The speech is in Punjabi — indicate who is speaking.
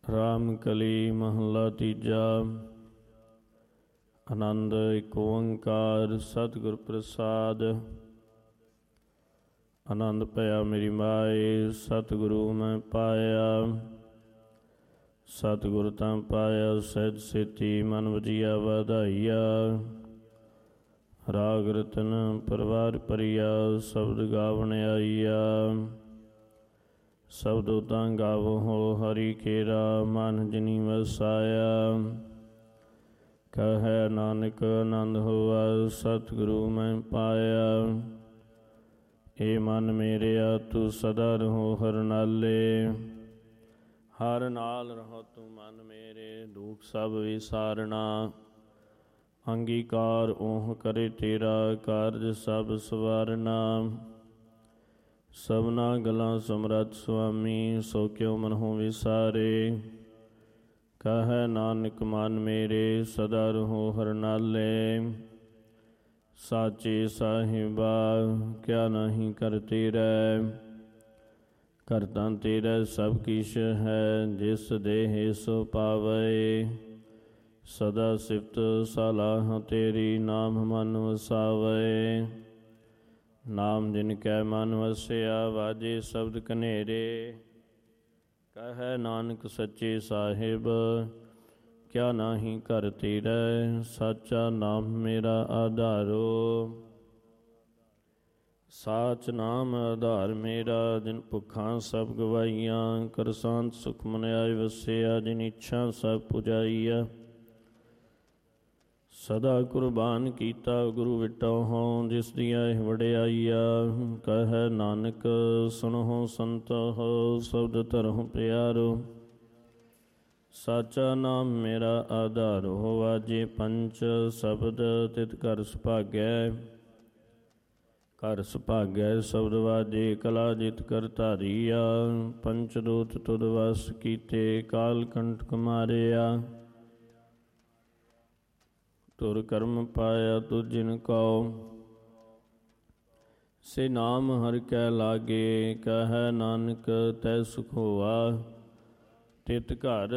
Speaker 1: ਰਾਮ ਕਲੀ ਮਹੱਲਾ ਤੀਜਾ। ਆਨੰਦ ਏਕ ਓੰਕਾਰ ਸਤਿਗੁਰ ਪ੍ਰਸਾਦ। ਆਨੰਦ ਭਇਆ ਮੇਰੀ ਮਾਏ ਸਤਿਗੁਰੂ ਮੈਂ ਪਾਇਆ। ਸਤਿਗੁਰ ਤਾਂ ਪਾਇਆ ਸਹਿਜ ਸੇਤੀ ਮਨ ਵਜੀਆ ਵਧਾਈਆ। ਰਾਗ ਰਤਨ ਪਰਵਾਰ ਪਰਿਆ ਸ਼ਬਦ ਗਾਵਣ ਆਈਆ। ਸ਼ਬਦੋ ਤਾਂ ਗਾਵੋ ਹਰੀ ਕੇਰਾ ਮਨ ਜਿਨੀ ਵਸਾਇਆ। ਕਹੈ ਨਾਨਕ ਆਨੰਦ ਹੋਆ ਸਤਿਗੁਰੂ ਮੈਂ ਪਾਇਆ। ਏ ਮਨ ਮੇਰਿਆ ਤੂੰ ਸਦਾ ਰਹੋ ਹਰ ਨਾਲੇ। ਹਰ ਨਾਲ ਰਹੋ ਤੂੰ ਮਨ ਮੇਰੇ ਦੁਖ ਸਭ ਵਿਸਾਰਣਾ। ਅੰਗੀਕਾਰ ਓਹ ਕਰੇ ਤੇਰਾ ਕਾਰਜ ਸਭ ਸਵਾਰਨਾ। ਸਭਨਾ ਗਲਾਂ ਸਮਰੱਥ ਸੁਆਮੀ ਸੋ ਕਿਉ ਮਨਹੁ ਵਿਸਾਰੇ। ਕਹੈ ਨਾਨਕ ਮਨ ਮੇਰੇ ਸਦਾ ਰਹੋ ਹਰ ਨਾਲੇ। ਸਾਚੇ ਸਾਹਿਬਾ ਕਿਆ ਨਾਹੀਂ ਕਰ ਤੇਰੈ। ਕਰਤਾ ਤੇਰਾ ਸਭ ਕਿਛ ਹੈ ਜਿਸ ਦੇਹ ਸੋ ਪਾਵੈ। ਸਦਾ ਸਿਫਤ ਸਲਾਹ ਤੇਰੀ ਨਾਮ ਮਨ ਵਸਾਵੈ। ਨਾਮ ਜਿਨ ਕੈ ਮਨ ਵਸਿਆ ਵਾਜੇ ਸ਼ਬਦ ਕਨੇਰੇ। ਕਹੈ ਨਾਨਕ ਸੱਚੇ ਸਾਹਿਬ ਕਿਆ ਨਾਹੀਂ ਕਰ ਤੇਰੈ। ਸਾਚਾ ਨਾਮ ਮੇਰਾ ਆਧਾਰੋ। ਸਾਚ ਨਾਮ ਆਧਾਰ ਮੇਰਾ ਜਿਨ ਭੁੱਖਾਂ ਸਭ ਗਵਾਈਆਂ। ਕਰਸਾਂਤ ਸੁਖ ਮਨ ਆਏ ਵਸਿਆ ਜਿਨ ਇੱਛਾ ਸਭ ਪੁਜਾਈਆ। ਸਦਾ ਕੁਰਬਾਨ ਕੀਤਾ ਗੁਰੂ ਵਿਟੋ ਹੋਂ ਜਿਸ ਦੀਆਂ ਇਹ ਵਡਿਆਈਆ। ਕਹੈ ਨਾਨਕ ਸੁਣਹੁ ਸੰਤੋ ਸ਼ਬਦ ਧਰਹੁ ਪਿਆਰੋ। ਸਾਚਾ ਨਾਮ ਮੇਰਾ ਆਧਾਰੋ ਵਾਜੇ ਪੰਚ ਸ਼ਬਦ ਤਿਤ ਘਰ ਸੁਭਾਗੈ। ਘਰ ਸੁਭਾਗੈ ਸ਼ਬਦ ਵਾਜੇ ਕਲਾ ਜਿਤ ਕਰ ਧਾਰੀਆ। ਪੰਚ ਦੂਤ ਤੁਧ ਵਸ ਕੀਤੇ ਕਾਲ ਕੰਟਕ ਮਾਰਿਆ। ਤੁਰ ਕਰਮ ਪਾਇਆ ਤੁਧ ਜਿਨ ਕਉ ਸੇ ਨਾਮ ਹਰਿ ਕੈ ਲਾਗੇ। ਕਹੈ ਨਾਨਕ ਤੈ ਸੁਖ ਹੋਆ ਤਿਤ ਘਰ